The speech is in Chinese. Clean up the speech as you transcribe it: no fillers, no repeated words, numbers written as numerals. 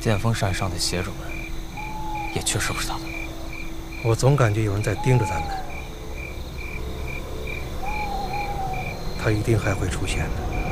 剑锋山上的邪种们也确实不是他的。 我总感觉有人在盯着咱们，他一定还会出现的。